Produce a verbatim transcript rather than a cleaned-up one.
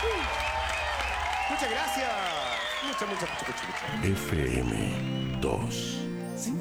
Muchas gracias. Muchas, muchas, muchas, muchas. F M dos.